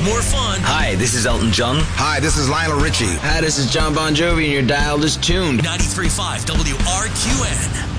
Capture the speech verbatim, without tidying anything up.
more fun. Hi, this is Elton John. Hi, this is Lionel Richie. Hi, this is John Bon Jovi, and your dial is tuned. ninety-three point five W R Q N.